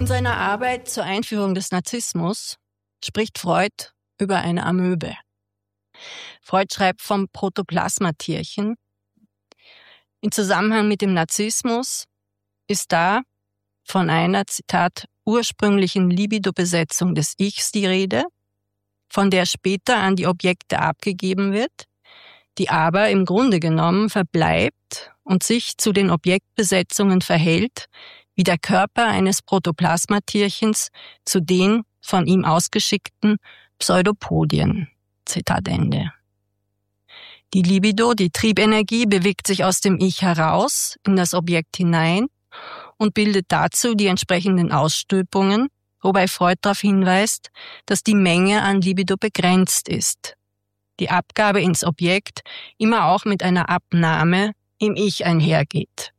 In seiner Arbeit zur Einführung des Narzissmus spricht Freud über eine Amöbe. Freud schreibt vom Protoplasmatierchen. Im Zusammenhang mit dem Narzissmus ist da von einer, Zitat, ursprünglichen Libido-Besetzung des Ichs die Rede, von der später an die Objekte abgegeben wird, die aber im Grunde genommen verbleibt und sich zu den Objektbesetzungen verhält, wie der Körper eines Protoplasmatierchens zu den von ihm ausgeschickten Pseudopodien. Zitat Ende. Die Libido, die Triebenergie, bewegt sich aus dem Ich heraus in das Objekt hinein und bildet dazu die entsprechenden Ausstülpungen, wobei Freud darauf hinweist, dass die Menge an Libido begrenzt ist. Die Abgabe ins Objekt immer auch mit einer Abnahme im Ich einhergeht.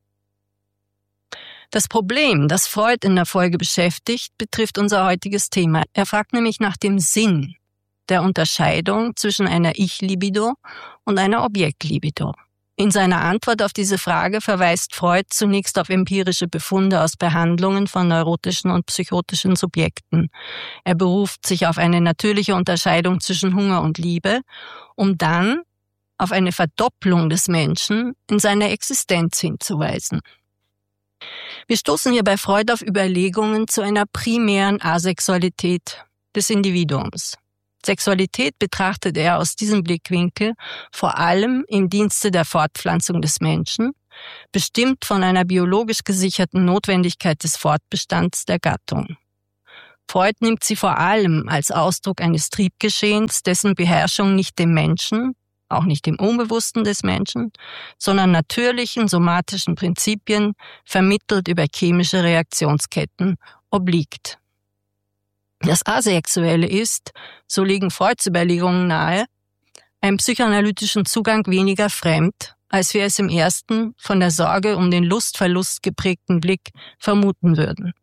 Das Problem, das Freud in der Folge beschäftigt, betrifft unser heutiges Thema. Er fragt nämlich nach dem Sinn der Unterscheidung zwischen einer Ich-Libido und einer Objekt-Libido. In seiner Antwort auf diese Frage verweist Freud zunächst auf empirische Befunde aus Behandlungen von neurotischen und psychotischen Subjekten. Er beruft sich auf eine natürliche Unterscheidung zwischen Hunger und Liebe, um dann auf eine Verdopplung des Menschen in seiner Existenz hinzuweisen. Wir stoßen hier bei Freud auf Überlegungen zu einer primären Asexualität des Individuums. Sexualität betrachtet er aus diesem Blickwinkel vor allem im Dienste der Fortpflanzung des Menschen, bestimmt von einer biologisch gesicherten Notwendigkeit des Fortbestands der Gattung. Freud nimmt sie vor allem als Ausdruck eines Triebgeschehens, dessen Beherrschung nicht dem Menschen, auch nicht dem Unbewussten des Menschen, sondern natürlichen somatischen Prinzipien, vermittelt über chemische Reaktionsketten, obliegt. Das Asexuelle ist, so liegen Freuds Überlegungen nahe, einem psychoanalytischen Zugang weniger fremd, als wir es im ersten von der Sorge um den Lustverlust geprägten Blick vermuten würden.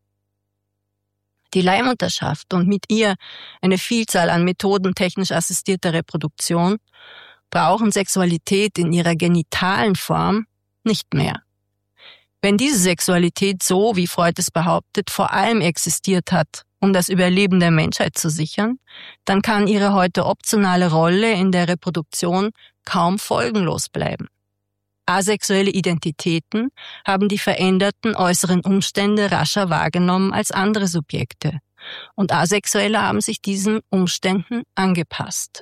Die Leihmutterschaft und mit ihr eine Vielzahl an Methoden technisch assistierter Reproduktion brauchen Sexualität in ihrer genitalen Form nicht mehr. Wenn diese Sexualität so, wie Freud es behauptet, vor allem existiert hat, um das Überleben der Menschheit zu sichern, dann kann ihre heute optionale Rolle in der Reproduktion kaum folgenlos bleiben. Asexuelle Identitäten haben die veränderten äußeren Umstände rascher wahrgenommen als andere Subjekte. Und Asexuelle haben sich diesen Umständen angepasst.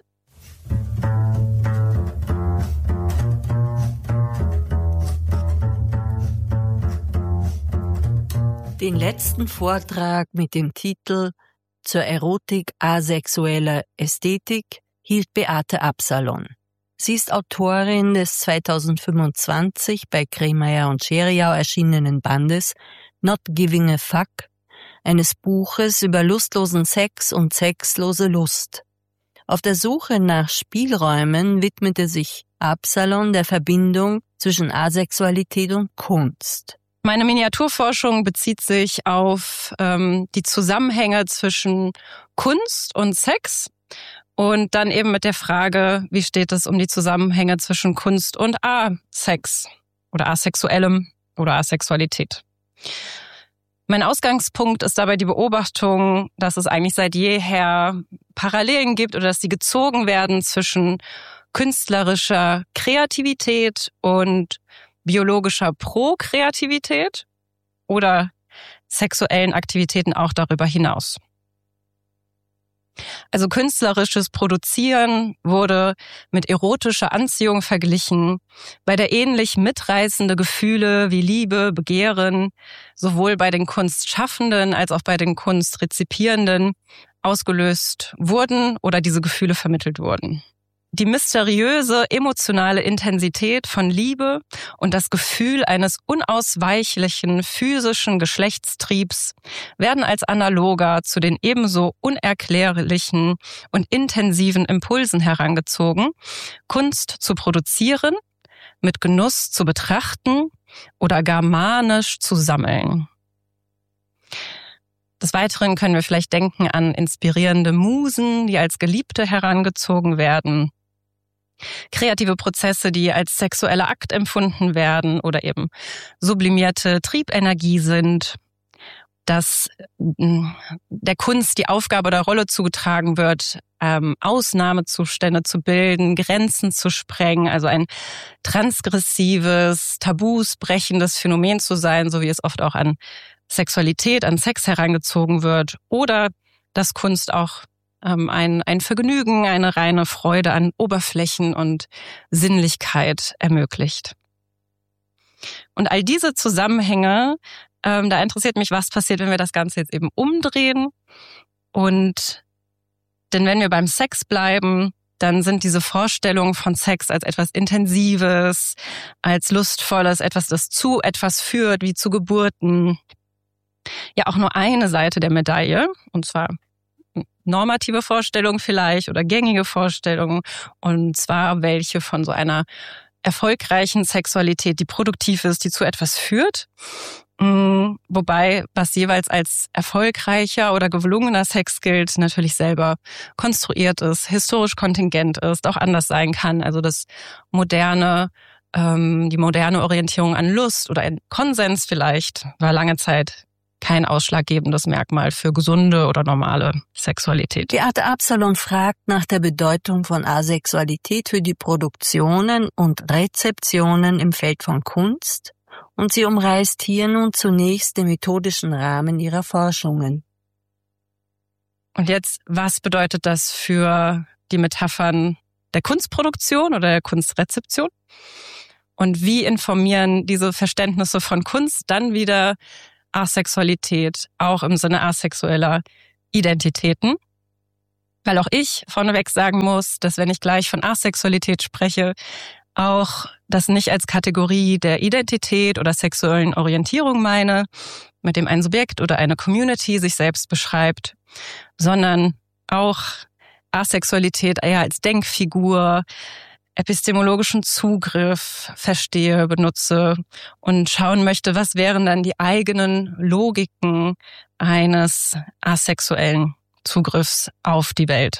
Den letzten Vortrag mit dem Titel Zur Erotik asexueller Ästhetik hielt Beate Absalon. Sie ist Autorin des 2025 bei Kremeyer und Scheriau erschienenen Bandes Not Giving a Fuck, eines Buches über lustlosen Sex und sexlose Lust. Auf der Suche nach Spielräumen widmete sich Absalon der Verbindung zwischen Asexualität und Kunst. Meine Miniaturforschung bezieht sich auf die Zusammenhänge zwischen Kunst und Sex und dann eben mit der Frage, wie steht es um die Zusammenhänge zwischen Kunst und Asex oder Asexuellem oder Asexualität. Mein Ausgangspunkt ist dabei die Beobachtung, dass es eigentlich seit jeher Parallelen gibt oder dass die gezogen werden zwischen künstlerischer Kreativität und biologischer Prokreativität oder sexuellen Aktivitäten auch darüber hinaus. Also künstlerisches Produzieren wurde mit erotischer Anziehung verglichen, bei der ähnlich mitreißende Gefühle wie Liebe, Begehren sowohl bei den Kunstschaffenden als auch bei den Kunstrezipierenden ausgelöst wurden oder diese Gefühle vermittelt wurden. Die mysteriöse emotionale Intensität von Liebe und das Gefühl eines unausweichlichen physischen Geschlechtstriebs werden als Analoga zu den ebenso unerklärlichen und intensiven Impulsen herangezogen, Kunst zu produzieren, mit Genuss zu betrachten oder gar manisch zu sammeln. Des Weiteren können wir vielleicht denken an inspirierende Musen, die als Geliebte herangezogen werden, kreative Prozesse, die als sexueller Akt empfunden werden oder eben sublimierte Triebenergie sind. dass der Kunst die Aufgabe oder Rolle zugetragen wird, Ausnahmezustände zu bilden, Grenzen zu sprengen, also ein transgressives, tabus brechendes Phänomen zu sein, so wie es oft auch an Sexualität, an Sex herangezogen wird, oder dass Kunst auch ein Vergnügen, eine reine Freude an Oberflächen und Sinnlichkeit ermöglicht. Und all diese Zusammenhänge, da interessiert mich, was passiert, wenn wir das Ganze jetzt eben umdrehen. Denn wenn wir beim Sex bleiben, dann sind diese Vorstellungen von Sex als etwas Intensives, als Lustvolles, etwas, das zu etwas führt, wie zu Geburten, ja auch nur eine Seite der Medaille, und zwar normative Vorstellungen vielleicht oder gängige Vorstellungen, und zwar welche von so einer erfolgreichen Sexualität, die produktiv ist, die zu etwas führt. Wobei, was jeweils als erfolgreicher oder gelungener Sex gilt, natürlich selber konstruiert ist, historisch kontingent ist, auch anders sein kann. Also die moderne Orientierung an Lust oder ein Konsens vielleicht war lange Zeit kein ausschlaggebendes Merkmal für gesunde oder normale Sexualität. Beate Absalon fragt nach der Bedeutung von Asexualität für die Produktionen und Rezeptionen im Feld von Kunst, und sie umreißt hier nun zunächst den methodischen Rahmen ihrer Forschungen. Und jetzt, was bedeutet das für die Metaphern der Kunstproduktion oder der Kunstrezeption? Und wie informieren diese Verständnisse von Kunst dann wieder Asexualität, auch im Sinne asexueller Identitäten? Weil auch ich vorneweg sagen muss, dass wenn ich gleich von Asexualität spreche, auch das nicht als Kategorie der Identität oder sexuellen Orientierung meine, mit dem ein Subjekt oder eine Community sich selbst beschreibt, sondern auch Asexualität eher als Denkfigur, epistemologischen Zugriff verstehe, benutze und schauen möchte, was wären dann die eigenen Logiken eines asexuellen Zugriffs auf die Welt.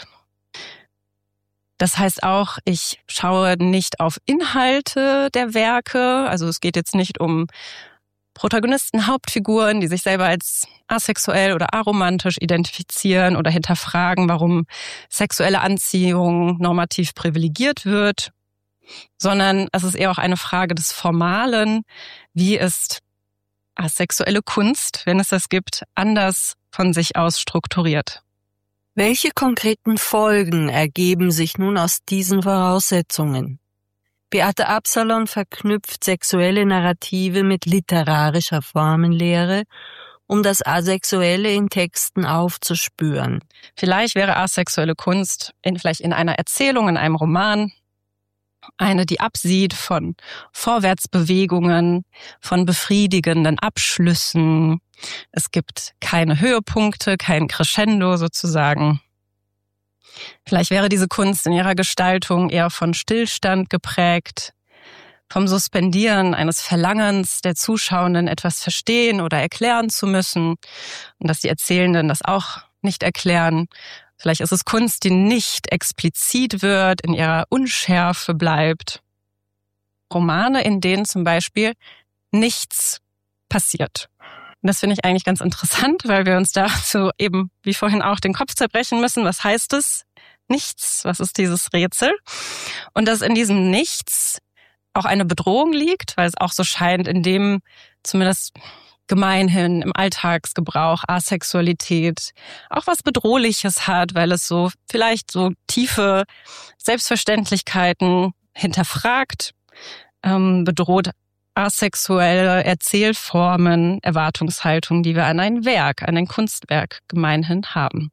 Das heißt auch, ich schaue nicht auf Inhalte der Werke, also es geht jetzt nicht um Protagonisten, Hauptfiguren, die sich selber als asexuell oder aromantisch identifizieren oder hinterfragen, warum sexuelle Anziehung normativ privilegiert wird, sondern es ist eher auch eine Frage des Formalen. Wie ist asexuelle Kunst, wenn es das gibt, anders von sich aus strukturiert? Welche konkreten Folgen ergeben sich nun aus diesen Voraussetzungen? Beate Absalon verknüpft sexuelle Narrative mit literarischer Formenlehre, um das Asexuelle in Texten aufzuspüren. Vielleicht wäre asexuelle Kunst vielleicht in einer Erzählung, in einem Roman, eine, die absieht von Vorwärtsbewegungen, von befriedigenden Abschlüssen. Es gibt keine Höhepunkte, kein Crescendo sozusagen. Vielleicht wäre diese Kunst in ihrer Gestaltung eher von Stillstand geprägt, vom Suspendieren eines Verlangens der Zuschauenden, etwas verstehen oder erklären zu müssen, und dass die Erzählenden das auch nicht erklären. Vielleicht ist es Kunst, die nicht explizit wird, in ihrer Unschärfe bleibt. Romane, in denen zum Beispiel nichts passiert. Und das finde ich eigentlich ganz interessant, weil wir uns dazu eben, wie vorhin auch, den Kopf zerbrechen müssen. Was heißt es? Nichts. Was ist dieses Rätsel? Und dass in diesem Nichts auch eine Bedrohung liegt, weil es auch so scheint, in dem zumindest gemeinhin im Alltagsgebrauch Asexualität auch was Bedrohliches hat, weil es so vielleicht so tiefe Selbstverständlichkeiten hinterfragt, bedroht asexuelle Erzählformen, Erwartungshaltungen, die wir an ein Werk, an ein Kunstwerk gemeinhin haben.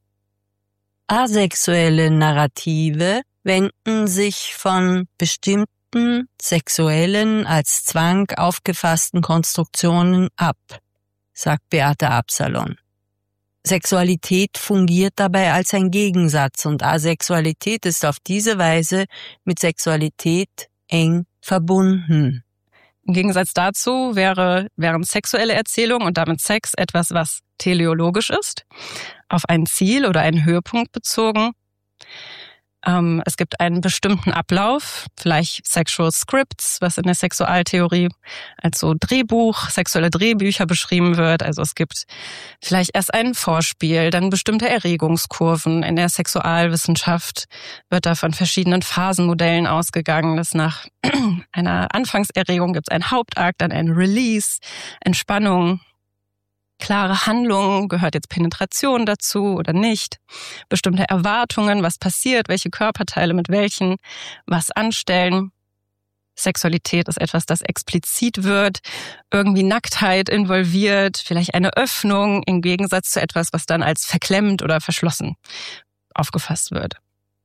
Asexuelle Narrative wenden sich von bestimmten sexuellen, als Zwang aufgefassten Konstruktionen ab, sagt Beate Absalon. Sexualität fungiert dabei als ein Gegensatz und Asexualität ist auf diese Weise mit Sexualität eng verbunden. Im Gegensatz dazu wären sexuelle Erzählungen und damit Sex etwas, was teleologisch ist, auf ein Ziel oder einen Höhepunkt bezogen. Es gibt einen bestimmten Ablauf, vielleicht Sexual Scripts, was in der Sexualtheorie als so Drehbuch, sexuelle Drehbücher beschrieben wird. Also es gibt vielleicht erst ein Vorspiel, dann bestimmte Erregungskurven. In der Sexualwissenschaft wird da von verschiedenen Phasenmodellen ausgegangen, dass nach einer Anfangserregung gibt es einen Hauptakt, dann ein Release, Entspannung, klare Handlungen, gehört jetzt Penetration dazu oder nicht, bestimmte Erwartungen, was passiert, welche Körperteile mit welchen was anstellen. Sexualität ist etwas, das explizit wird, irgendwie Nacktheit involviert, vielleicht eine Öffnung im Gegensatz zu etwas, was dann als verklemmt oder verschlossen aufgefasst wird.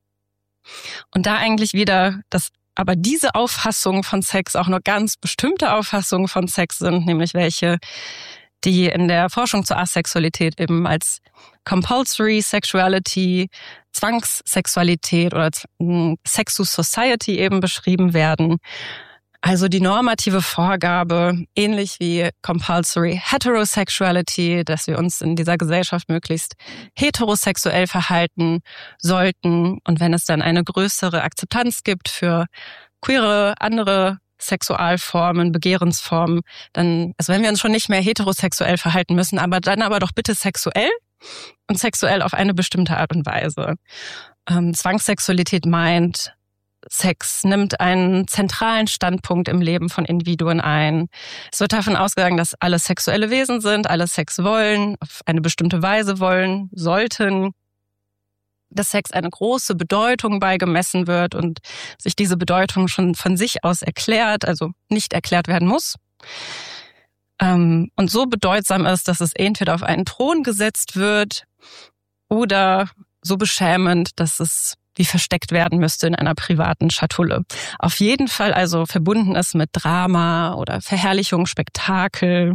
Und da eigentlich wieder, dass aber diese Auffassungen von Sex auch nur ganz bestimmte Auffassungen von Sex sind, nämlich welche, die in der Forschung zur Asexualität eben als Compulsory Sexuality, Zwangssexualität oder Sexus Society eben beschrieben werden. Also die normative Vorgabe, ähnlich wie Compulsory Heterosexuality, dass wir uns in dieser Gesellschaft möglichst heterosexuell verhalten sollten. Und wenn es dann eine größere Akzeptanz gibt für queere, andere Sexualformen, Begehrensformen, dann, also wenn wir uns schon nicht mehr heterosexuell verhalten müssen, aber dann aber doch bitte sexuell und sexuell auf eine bestimmte Art und Weise. Zwangssexualität meint, Sex nimmt einen zentralen Standpunkt im Leben von Individuen ein. Es wird davon ausgegangen, dass alle sexuelle Wesen sind, alle Sex wollen, auf eine bestimmte Weise wollen, sollten, dass Sex eine große Bedeutung beigemessen wird und sich diese Bedeutung schon von sich aus erklärt, also nicht erklärt werden muss. Und so bedeutsam ist, dass es entweder auf einen Thron gesetzt wird oder so beschämend, dass es wie versteckt werden müsste in einer privaten Schatulle. Auf jeden Fall also verbunden ist mit Drama oder Verherrlichung, Spektakel,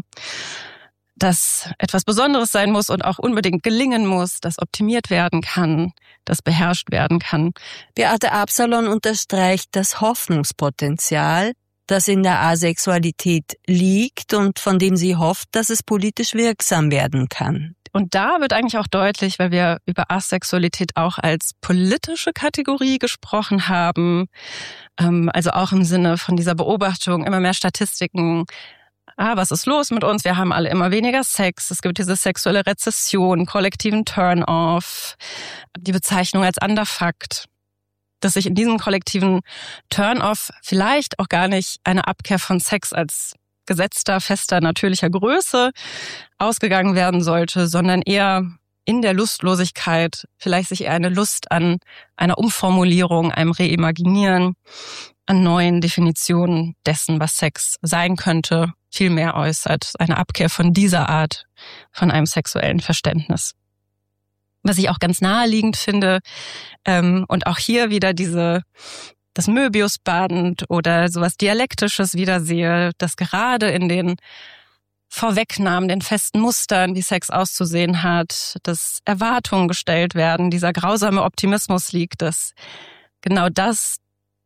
dass etwas Besonderes sein muss und auch unbedingt gelingen muss, das optimiert werden kann, das beherrscht werden kann. Beate Absalon unterstreicht das Hoffnungspotenzial, das in der Asexualität liegt und von dem sie hofft, dass es politisch wirksam werden kann. Und da wird eigentlich auch deutlich, weil wir über Asexualität auch als politische Kategorie gesprochen haben, also auch im Sinne von dieser Beobachtung, immer mehr Statistiken, was ist los mit uns? Wir haben alle immer weniger Sex. Es gibt diese sexuelle Rezession, kollektiven Turn-off, die Bezeichnung als Underfucked. Dass sich in diesem kollektiven Turn-off vielleicht auch gar nicht eine Abkehr von Sex als gesetzter, fester, natürlicher Größe ausgegangen werden sollte, sondern eher in der Lustlosigkeit vielleicht sich eher eine Lust an einer Umformulierung, einem Reimaginieren, an neuen Definitionen dessen, was Sex sein könnte, viel mehr äußert. Eine Abkehr von dieser Art, von einem sexuellen Verständnis. Was ich auch ganz naheliegend finde, und auch hier wieder das Möbiusband oder sowas Dialektisches wiedersehe, dass gerade in den Vorwegnahmen, den festen Mustern, wie Sex auszusehen hat, dass Erwartungen gestellt werden, dieser grausame Optimismus liegt, dass genau das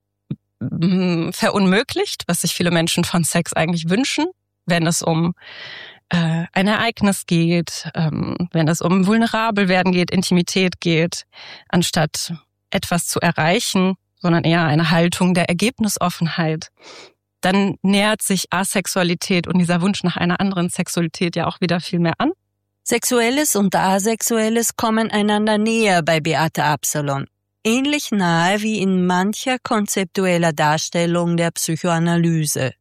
verunmöglicht, was sich viele Menschen von Sex eigentlich wünschen, wenn es um ein Ereignis geht, wenn es um vulnerabel werden geht, Intimität geht, anstatt etwas zu erreichen, sondern eher eine Haltung der Ergebnisoffenheit. Dann nähert sich Asexualität und dieser Wunsch nach einer anderen Sexualität ja auch wieder viel mehr an. Sexuelles und Asexuelles kommen einander näher bei Beate Absalon. Ähnlich nahe wie in mancher konzeptueller Darstellung der Psychoanalyse.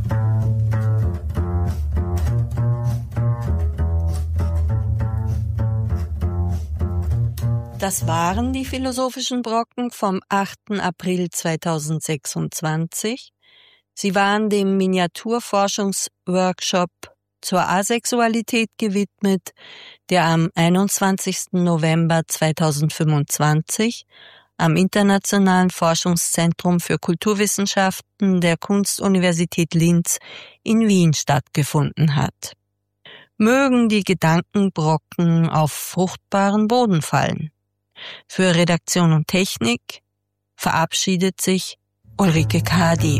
Das waren die philosophischen Brocken vom 8. April 2026. Sie waren dem Miniaturforschungsworkshop zur Asexualität gewidmet, der am 21. November 2025 am Internationalen Forschungszentrum für Kulturwissenschaften der Kunstuniversität Linz in Wien stattgefunden hat. Mögen die Gedankenbrocken auf fruchtbaren Boden fallen. Für Redaktion und Technik verabschiedet sich Ulrike Kadi.